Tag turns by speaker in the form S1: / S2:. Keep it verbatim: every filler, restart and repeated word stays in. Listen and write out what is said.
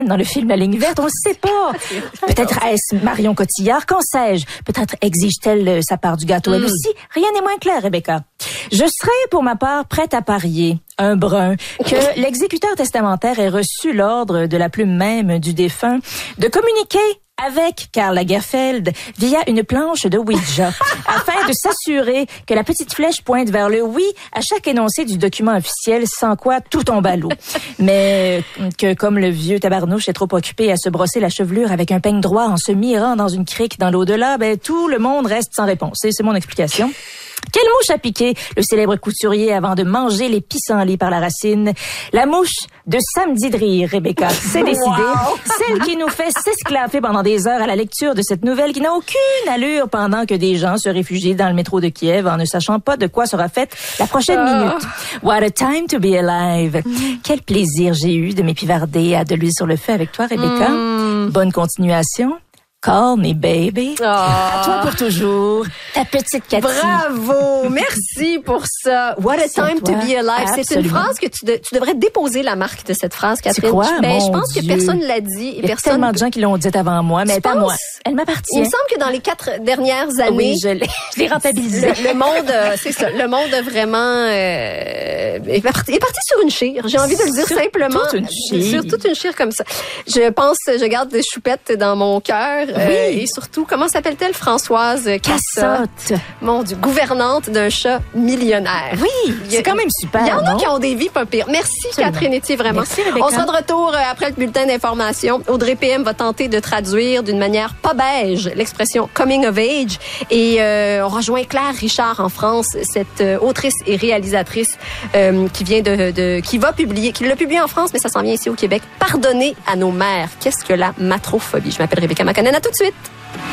S1: dans le film La Ligne verte, on le sait pas. Peut-être est-ce Marion Cotillard, qu'en sais-je? Peut-être exige-t-elle sa part du gâteau elle aussi? Rien n'est moins clair, Rebecca. Je serais, pour ma part, prête à parier, un brun, que l'exécuteur testamentaire ait reçu l'ordre de la plume même du défunt de communiquer avec Karl Lagerfeld via une planche de Ouija, afin de s'assurer que la petite flèche pointe vers le oui à chaque énoncé du document officiel, sans quoi tout tombe à l'eau. Mais que comme le vieux tabarnouche est trop occupé à se brosser la chevelure avec un peigne droit en se mirant dans une crique dans l'au-delà, ben tout le monde reste sans réponse. Et c'est mon explication. Quelle mouche a piqué le célèbre couturier avant de manger les pissenlits par la racine? La mouche de samedi de rire, Rebecca. C'est décidé. Wow. Celle qui nous fait s'esclaffer pendant des heures à la lecture de cette nouvelle qui n'a aucune allure pendant que des gens se réfugient dans le métro de Kiev en ne sachant pas de quoi sera faite la prochaine oh. minute. What a time to be alive. Mm. Quel plaisir j'ai eu de m'épivarder à de l'huile sur le feu avec toi, Rebecca. Mm. Bonne continuation. Call me baby. Oh. À toi pour toujours, ta petite Cathy.
S2: Bravo, merci pour ça. What a time to be alive. Absolument. C'est une phrase que tu, de, tu devrais déposer la marque de cette phrase, Catherine.
S1: Tu crois?
S2: Ben,
S1: Mon
S2: je pense
S1: Dieu.
S2: que personne ne l'a dit. Et
S1: Il y a
S2: personne...
S1: tellement de gens qui l'ont dit avant moi, mais pas moi. Elle m'appartient.
S2: Il me semble que dans les quatre dernières années,
S1: oui, je l'ai, je l'ai rentabilisé.
S2: Le, le monde, euh, c'est ça, le monde a vraiment euh, est, parti, est parti sur une chire. J'ai envie de le dire
S1: sur
S2: simplement.
S1: Toute une chire.
S2: Sur toute une chire comme ça. Je pense, je garde des choupettes dans mon cœur.
S1: Oui.
S2: Euh, et surtout, comment s'appelle-t-elle? Françoise Cassotte.
S1: Cassotte.
S2: Mon Dieu, gouvernante d'un chat millionnaire.
S1: Oui, c'est quand même super.
S2: Il y en a
S1: non?
S2: qui ont des vies pas pires. Merci,
S1: Absolument.
S2: Catherine Etier, vraiment.
S1: Merci, Rebecca.
S2: On sera de retour après le bulletin d'information. Audrey P M va tenter de traduire d'une manière pas beige l'expression coming of age. Et euh, on rejoint Claire Richard en France, cette euh, autrice et réalisatrice euh, qui vient de, de, qui va publier, qui l'a publié en France, mais ça s'en vient ici au Québec. Pardonner à nos mères. Qu'est-ce que la matrophobie? Je m'appelle Rebecca Macanen. À tout de suite.